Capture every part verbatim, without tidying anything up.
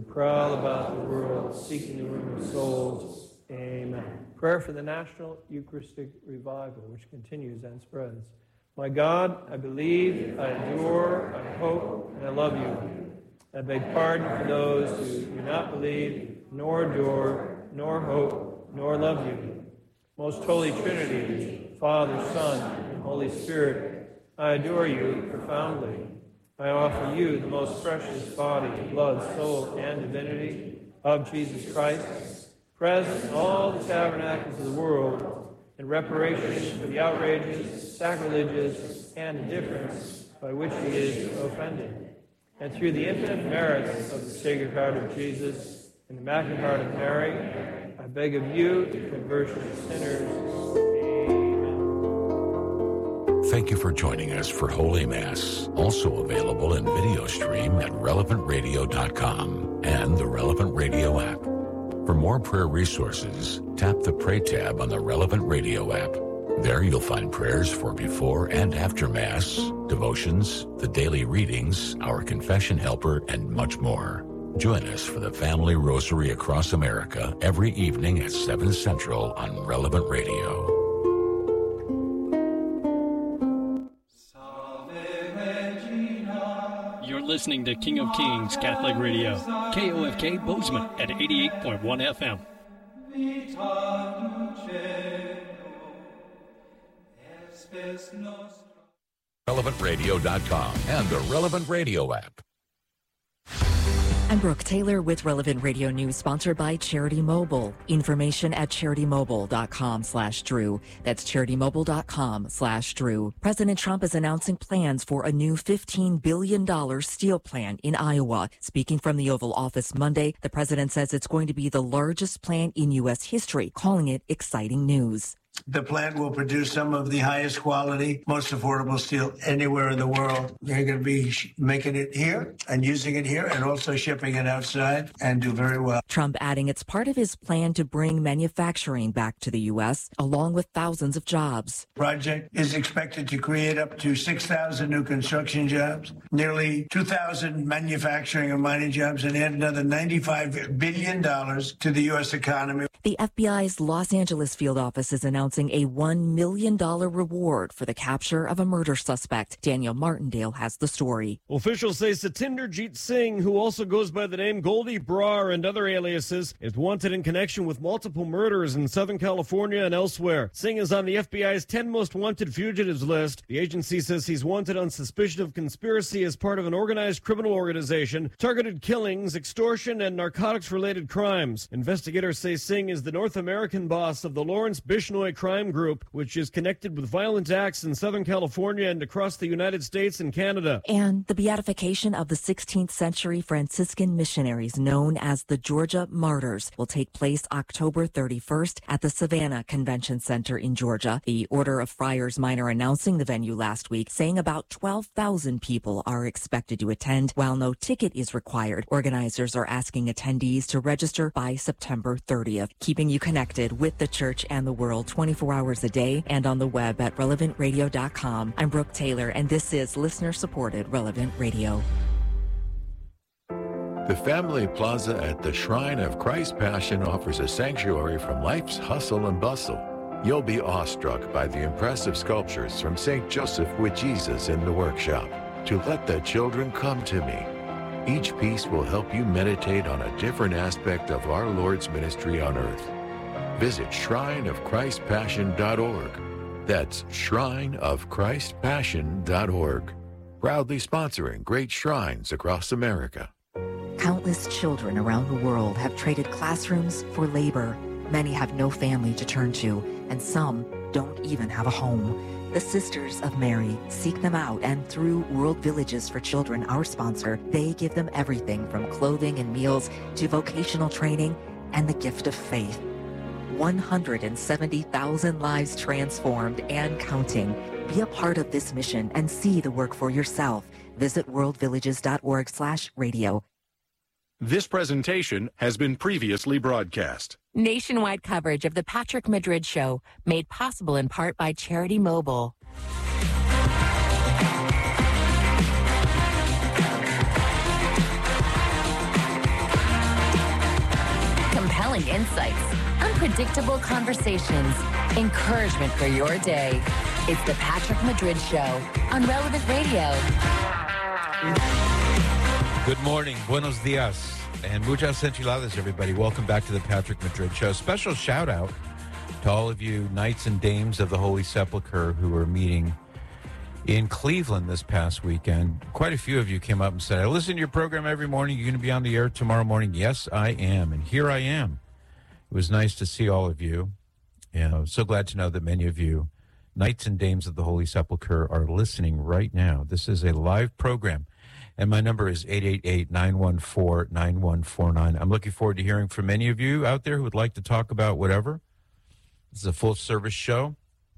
prowl about the world, seeking the ruin of souls. Amen. Prayer for the National Eucharistic Revival, which continues and spreads. My God, I believe, I adore, I hope, and I love you. I beg pardon for those who do not believe, nor adore, nor hope, nor love you. Most Holy Trinity, Father, Son, and Holy Spirit, I adore you profoundly. I offer you the most precious body, blood, soul, and divinity of Jesus Christ, present in all the tabernacles of the world, in reparation for the outrages, sacrileges, and indifference by which he is offended. And through the infinite merits of the Sacred Heart of Jesus and the Immaculate Heart of Mary, I beg of you the conversion of sinners. Amen. Thank you for joining us for Holy Mass, also available in video stream at relevant radio dot com and the Relevant Radio app. For more prayer resources, tap the Pray tab on the Relevant Radio app. There you'll find prayers for before and after Mass, devotions, the daily readings, our confession helper, and much more. Join us for the Family Rosary across America every evening at seven Central on Relevant Radio. You're listening to King of Kings Catholic Radio, K O F K Bozeman at eighty-eight point one F M. relevant radio dot com and the Relevant Radio app. I'm Brooke Taylor with Relevant Radio News, sponsored by Charity Mobile. Information at CharityMobile.com slash Drew. That's CharityMobile.com slash Drew. President Trump is announcing plans for a new fifteen billion dollars steel plant in Iowa. Speaking from the Oval Office Monday, the president says it's going to be the largest plant in U S history, calling it exciting news. The plant will produce some of the highest quality, most affordable steel anywhere in the world. They're going to be making it here and using it here and also shipping it outside and do very well. Trump adding it's part of his plan to bring manufacturing back to the U S, along with thousands of jobs. Project is expected to create up to six thousand new construction jobs, nearly two thousand manufacturing and mining jobs, and add another ninety-five billion dollars to the U S economy. The F B I's Los Angeles field office is announcing a one million dollars reward for the capture of a murder suspect. Daniel Martindale has the story. Officials say Satinderjeet Singh, who also goes by the name Goldie Brar and other aliases, is wanted in connection with multiple murders in Southern California and elsewhere. Singh is on the F B I's ten most wanted fugitives list. The agency says he's wanted on suspicion of conspiracy as part of an organized criminal organization, targeted killings, extortion, and narcotics-related crimes. Investigators say Singh is the North American boss of the Lawrence Bishnoi crime group, which is connected with violent acts in Southern California and across the United States and Canada. And the beatification of the sixteenth century Franciscan missionaries known as the Georgia Martyrs will take place October thirty-first at the Savannah Convention Center in Georgia. The Order of Friars Minor announcing the venue last week, saying about twelve thousand people are expected to attend. While no ticket is required, organizers are asking attendees to register by September thirtieth, keeping you connected with the church and the world twenty-four hours a day and on the web at relevant radio dot com. I'm Brooke Taylor, and this is listener-supported Relevant Radio. The Family Plaza at the Shrine of Christ Passion offers a sanctuary from life's hustle and bustle. You'll be awestruck by the impressive sculptures from Saint Joseph with Jesus in the workshop. To let the children come to me. Each piece will help you meditate on a different aspect of our Lord's ministry on earth. Visit shrine of christ passion dot org. That's shrine of christ passion dot org. Proudly sponsoring great shrines across America. Countless children around the world have traded classrooms for labor. Many have no family to turn to, and some don't even have a home. The Sisters of Mary seek them out, and through World Villages for Children, our sponsor, they give them everything from clothing and meals to vocational training and the gift of faith. one hundred seventy thousand lives transformed and counting. Be a part of this mission and see the work for yourself. Visit world villages dot org slash radio. This presentation has been previously broadcast. Nationwide coverage of the Patrick Madrid Show, made possible in part by Charity Mobile. compelling insights, unpredictable conversations, encouragement for your day. It's the Patrick Madrid Show on Relevant Radio. Good morning, buenos dias, and muchas enchiladas, everybody. Welcome back to the Patrick Madrid Show. Special shout out to all of you knights and dames of the Holy Sepulchre who are meeting in Cleveland this past weekend. Quite a few of you came up and said, I listen to your program every morning. You're going to be on the air tomorrow morning. Yes, I am. And here I am. It was nice to see all of you. And I'm so glad to know that many of you, knights and dames of the Holy Sepulchre, are listening right now. This is a live program. And my number is eight eight eight, nine one four, nine one four nine. I'm looking forward to hearing from many of you out there who would like to talk about whatever. This is a full-service show.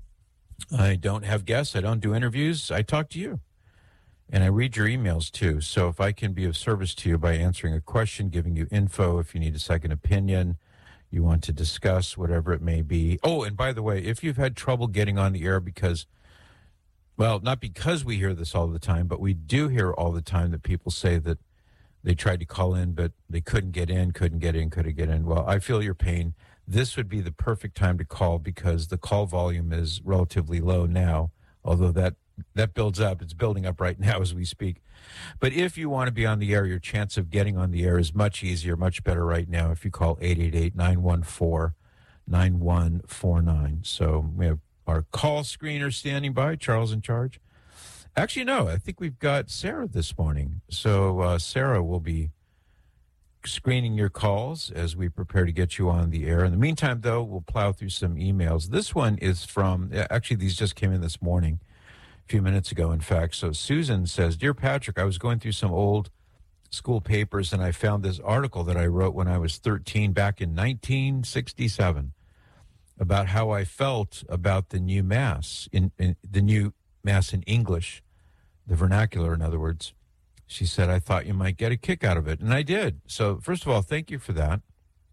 I don't have guests. I don't do interviews. I talk to you. And I read your emails, too. So if I can be of service to you by answering a question, giving you info, if you need a second opinion, you want to discuss, whatever it may be. Oh, and by the way, if you've had trouble getting on the air because, well, not because we hear this all the time, but we do hear all the time that people say that they tried to call in, but they couldn't get in, couldn't get in, couldn't get in. Well, I feel your pain. This would be the perfect time to call because the call volume is relatively low now, although that, that builds up. It's building up right now as we speak. But if you want to be on the air, your chance of getting on the air is much easier, much better right now if you call eight eight eight, nine one four, nine one four nine. So we have our call screener standing by, Charles in charge. Actually, no, I think we've got Sarah this morning. So uh, Sarah will be screening your calls as we prepare to get you on the air. In the meantime, though, we'll plow through some emails. This one is from, actually, these just came in this morning, a few minutes ago, in fact. So Susan says, Dear Patrick, I was going through some old school papers, and I found this article that I wrote when I was thirteen back in nineteen sixty-seven about how I felt about the new Mass, in, in the new Mass in English, the vernacular, in other words. She said, I thought you might get a kick out of it. And I did. So, first of all, thank you for that.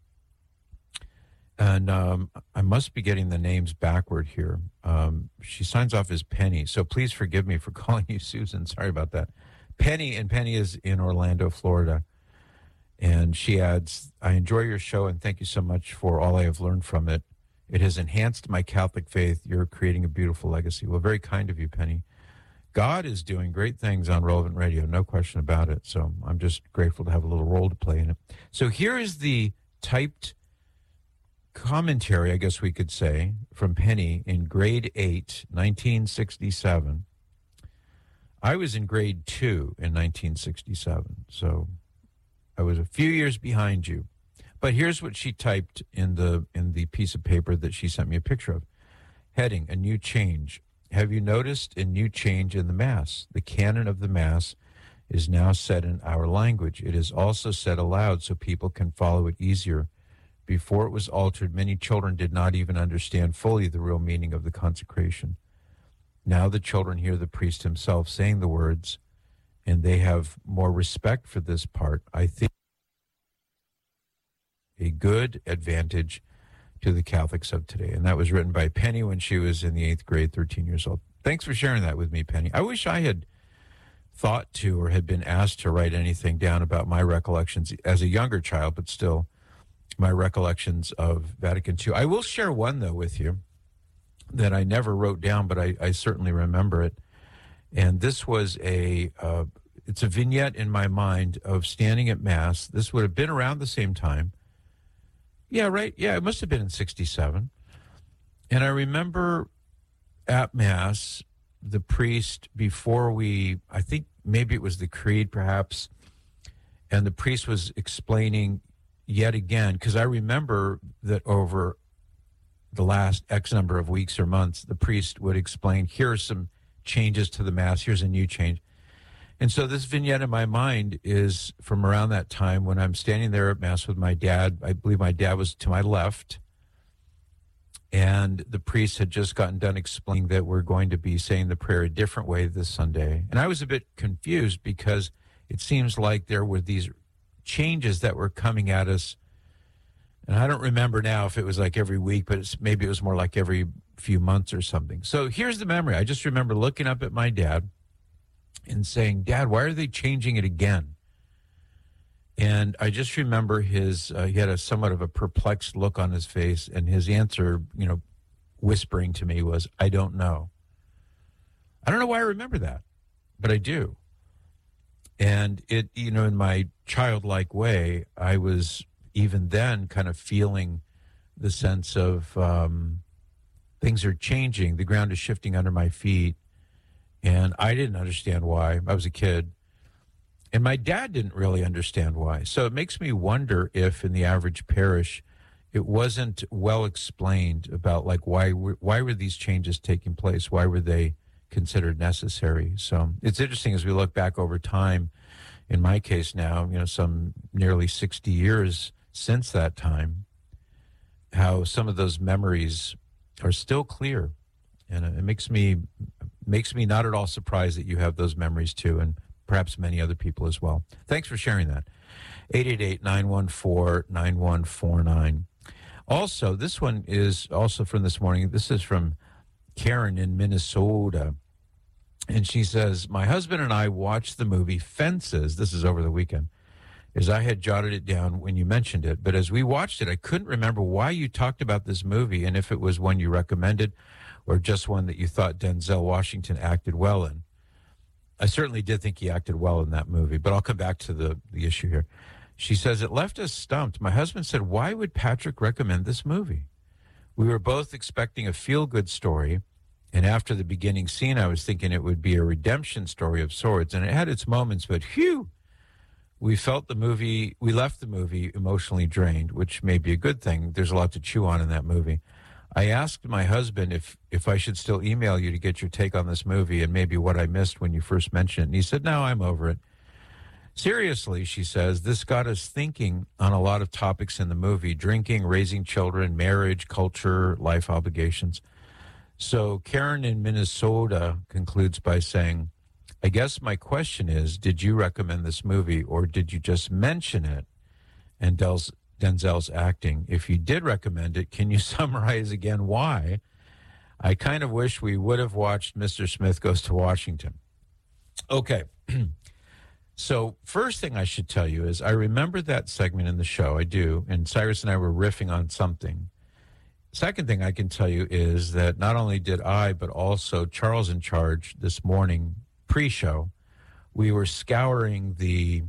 And um, I must be getting the names backward here. Um, she signs off as Penny. So please forgive me for calling you Susan. Sorry about that. Penny, and Penny is in Orlando, Florida. And she adds, I enjoy your show and thank you so much for all I have learned from it. It has enhanced my Catholic faith. You're creating a beautiful legacy. Well, very kind of you, Penny. God is doing great things on Relevant Radio, no question about it. So I'm just grateful to have a little role to play in it. So here is the typed commentary, I guess we could say, from Penny in grade eight, nineteen sixty-seven. I was in grade two in nineteen sixty-seven, so I was a few years behind you. But here's what she typed in the in the piece of paper that she sent me a picture of. Heading, a new change. Have you noticed a new change in the Mass? The canon of the Mass is now said in our language. It is also said aloud so people can follow it easier. Before it was altered, many children did not even understand fully the real meaning of the consecration. Now the children hear the priest himself saying the words, and they have more respect for this part. I think a good advantage to the Catholics of today. And that was written by Penny when she was in the eighth grade, thirteen years old. Thanks for sharing that with me, Penny. I wish I had thought to or had been asked to write anything down about my recollections as a younger child, but still my recollections of Vatican Two. I will share one, though, with you that I never wrote down, but I, I certainly remember it. And this was a, uh, it's a vignette in my mind of standing at Mass. This would have been around the same time. Yeah, right. Yeah, it must have been in sixty-seven. And I remember at Mass, the priest, before we, I think maybe it was the Creed perhaps, and the priest was explaining yet again, because I remember that over the last X number of weeks or months, the priest would explain, here are some changes to the Mass, here's a new change. And so this vignette in my mind is from around that time when I'm standing there at Mass with my dad. I believe my dad was to my left. And the priest had just gotten done explaining that we're going to be saying the prayer a different way this Sunday. And I was a bit confused because it seems like there were these changes that were coming at us. And I don't remember now if it was like every week, but it's, maybe it was more like every few months or something. So here's the memory. I just remember looking up at my dad and saying, Dad, why are they changing it again? And I just remember his, uh, he had a somewhat of a perplexed look on his face, and his answer, you know, whispering to me was, I don't know. I don't know why I remember that, but I do. And it, you know, in my childlike way, I was even then kind of feeling the sense of um, things are changing. The ground is shifting under my feet. And I didn't understand why. I was a kid. And my dad didn't really understand why. So it makes me wonder if in the average parish, it wasn't well explained about like why were, why were these changes taking place? Why were they considered necessary? So it's interesting as we look back over time, in my case now, you know, some nearly sixty years since that time, how some of those memories are still clear. And it makes me makes me not at all surprised that you have those memories too, and perhaps many other people as well. Thanks for sharing that. eight eight eight, nine one four, nine one four nine. Also, this one is also from this morning. This is from Karen in Minnesota. And she says, my husband and I watched the movie Fences. This is over the weekend. As I had jotted it down when you mentioned it. But as we watched it, I couldn't remember why you talked about this movie and if it was one you recommended or just one that you thought Denzel Washington acted well in. I certainly did think he acted well in that movie, but I'll come back to the, the issue here. She says, it left us stumped. My husband said, why would Patrick recommend this movie? We were both expecting a feel-good story, and after the beginning scene, I was thinking it would be a redemption story of sorts, and it had its moments, but phew, we felt the movie, we left the movie emotionally drained, which may be a good thing. There's a lot to chew on in that movie. I asked my husband if, if I should still email you to get your take on this movie and maybe what I missed when you first mentioned it. And he said, no, I'm over it. Seriously, she says, this got us thinking on a lot of topics in the movie: drinking, raising children, marriage, culture, life obligations. So Karen in Minnesota concludes by saying, I guess my question is, did you recommend this movie or did you just mention it and Del's, Denzel's acting? If you did recommend it, can you summarize again why? I kind of wish we would have watched Mister Smith Goes to Washington. Okay. So first thing I should tell you is I remember that segment in the show. I do. And Cyrus and I were riffing on something. Second thing I can tell you is that not only did I, but also Charles in Charge this morning pre-show, we were scouring the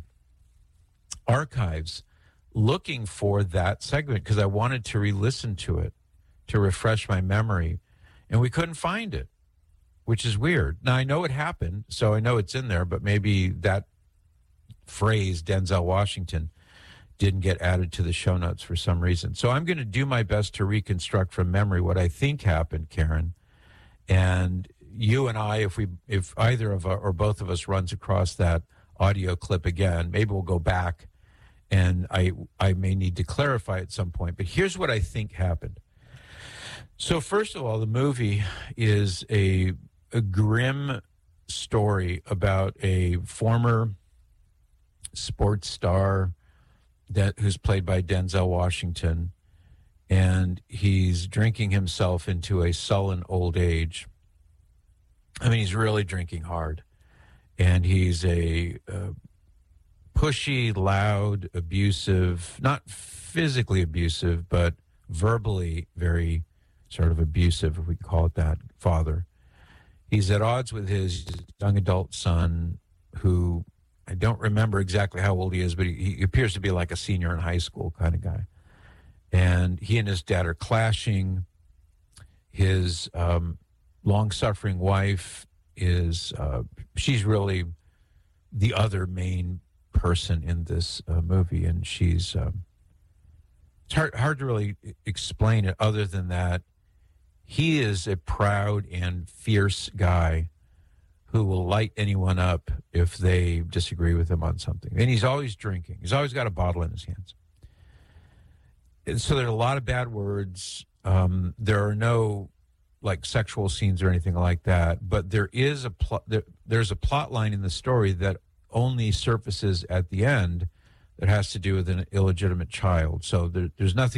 archives looking for that segment because I wanted to re-listen to it to refresh my memory, and we couldn't find it, which is weird. Now, I know it happened, so I know it's in there, but maybe that phrase, Denzel Washington, didn't get added to the show notes for some reason. So I'm going to do my best to reconstruct from memory what I think happened, Karen. And you and I, if we, if either of us or both of us runs across that audio clip again, maybe we'll go back and I, I may need to clarify at some point. But here's what I think happened. So first of all, the movie is a, a grim story about a former sports star that who's played by Denzel Washington, and he's drinking himself into a sullen old age. I mean, he's really drinking hard, and he's a uh, pushy, loud, abusive, not physically abusive, but verbally very sort of abusive, if we can call it that, father. He's at odds with his young adult son, who I don't remember exactly how old he is, but he, he appears to be like a senior in high school kind of guy. And he and his dad are clashing. His um, long-suffering wife is, uh, she's really the other main person in this uh, movie, and she's, um, it's hard, hard to really explain it other than that he is a proud and fierce guy who will light anyone up if they disagree with him on something. And he's always drinking. He's always got a bottle in his hands. And so there are a lot of bad words. Um, there are no, like, sexual scenes or anything like that. But there is a pl- there, there's a plot line in the story that only surfaces at the end that has to do with an illegitimate child. So there, there's nothing